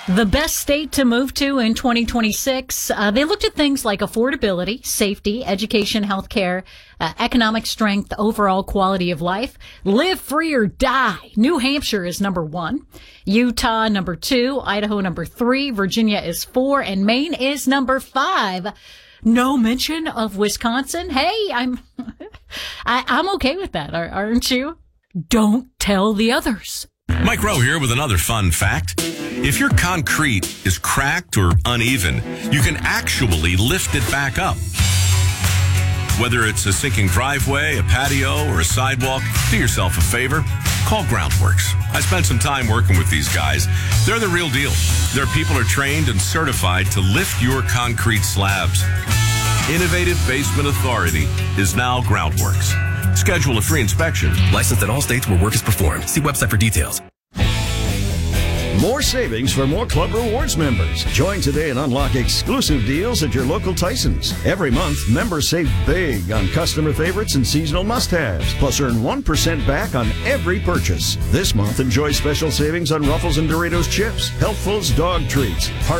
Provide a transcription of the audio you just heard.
The best state to move to in 2026, they looked at things like affordability, safety, education, healthcare, economic strength, overall quality of life. Live free or die. New Hampshire is number 1. Utah, number 2. Idaho, number 3. Virginia is 4. And Maine is number 5. No mention of Wisconsin. Hey, I'm okay with that, aren't you? Don't tell the others. Mike Rowe here with another fun fact. If your concrete is cracked or uneven, you can actually lift it back up. Whether it's a sinking driveway, a patio, or a sidewalk, do yourself a favor. Call Groundworks. I spent some time working with these guys. They're the real deal. Their people are trained and certified to lift your concrete slabs. Innovative Basement Authority is now Groundworks. Schedule a free inspection. Licensed in all states where work is performed. See website for details. More savings for more Club Rewards members. Join today and unlock exclusive deals at your local Tyson's. Every month, members save big on customer favorites and seasonal must-haves, plus earn 1% back on every purchase. This month, enjoy special savings on Ruffles and Doritos chips, Healthful's dog treats,